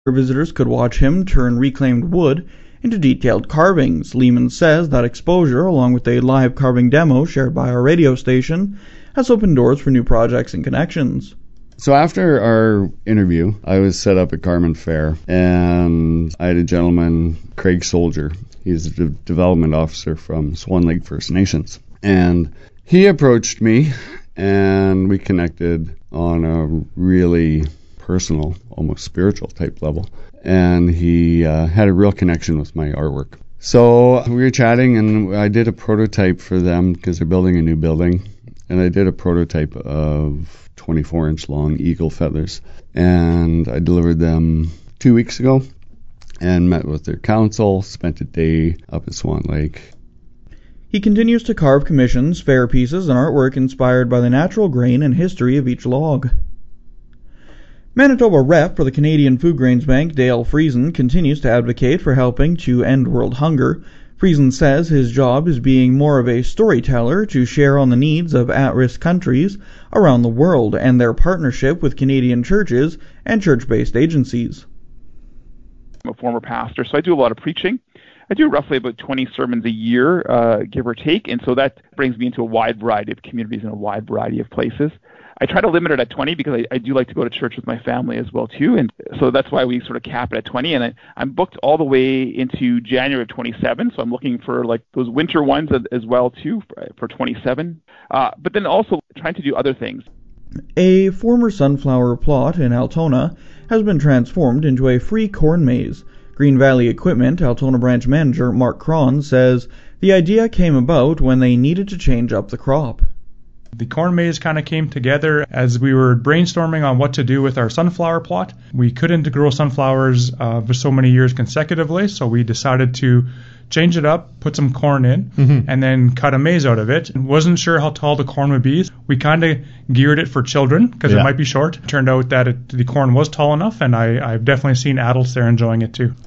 Visitors could watch him turn reclaimed wood into detailed carvings. Lehman says that exposure, along with a live carving demo shared by our radio station, has opened doors for new projects and connections. So after our interview, I was set up at Carman Fair, and I had a gentleman, Craig Soldier. He's a development officer from Swan Lake First Nations. And he approached me, and we connected on a really personal, almost spiritual type level. And he had a real connection with my artwork. So we were chatting, and I did a prototype for them because they're building a new building. And I did a prototype of 24-inch long eagle feathers. And I delivered them 2 weeks ago and met with their council, spent a day up at Swan Lake. He continues to carve commissions, fair pieces, and artwork inspired by the natural grain and history of each log. Manitoba rep for the Canadian Food Grains Bank, Dale Friesen, continues to advocate for helping to end world hunger. Friesen says his job is being more of a storyteller to share on the needs of at-risk countries around the world and their partnership with Canadian churches and church-based agencies. I'm a former pastor, so I do a lot of preaching. I do roughly about 20 sermons a year, give or take, and so that brings me into a wide variety of communities in a wide variety of places. I try to limit it at 20 because I do like to go to church with my family as well too, and so that's why we sort of cap it at 20. And I'm booked all the way into January of 27, so I'm looking for like those winter ones as well too for 27. But then also trying to do other things. A former sunflower plot in Altona has been transformed into a free corn maze. Green Valley Equipment Altona branch manager Mark Cron says the idea came about when they needed to change up the crop. The corn maze kind of came together as we were brainstorming on what to do with our sunflower plot. We couldn't grow sunflowers for so many years consecutively, so we decided to change it up, put some corn in, and then cut a maze out of it. Wasn't sure how tall the corn would be. We kind of geared it for children because it might be short. It turned out that the corn was tall enough, and I've definitely seen adults there enjoying it too.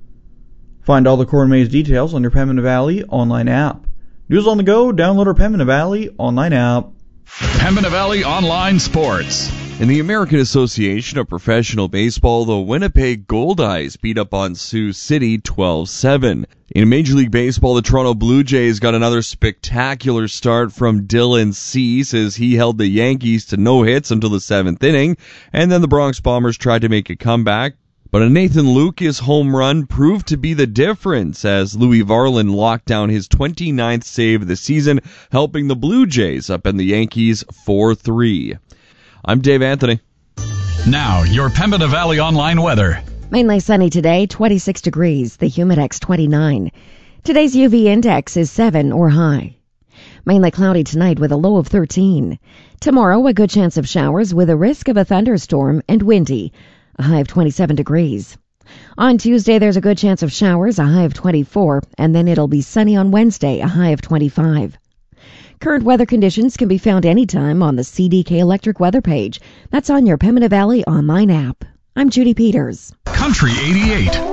Find all the corn maze details on your Pembina Valley online app. News on the go, download our Pembina Valley online app. Pembina Valley Online Sports. In the American Association of Professional Baseball, the Winnipeg Goldeyes beat up on Sioux City 12-7. In Major League Baseball, the Toronto Blue Jays got another spectacular start from Dylan Cease as he held the Yankees to no hits until the 7th inning, and then the Bronx Bombers tried to make a comeback. But a Nathan Lucas home run proved to be the difference as Louis Varland locked down his 29th save of the season, helping the Blue Jays up in the Yankees 4-3. I'm Dave Anthony. Now, your Pembina Valley Online weather. Mainly sunny today, 26 degrees, the Humidex 29. Today's UV index is 7 or high. Mainly cloudy tonight with a low of 13. Tomorrow, a good chance of showers with a risk of a thunderstorm and windy. A high of 27 degrees. On Tuesday, there's a good chance of showers, a high of 24, and then it'll be sunny on Wednesday, a high of 25. Current weather conditions can be found anytime on the CDK Electric weather page. That's on your Pembina Valley online app. I'm Judy Peters. Country 88.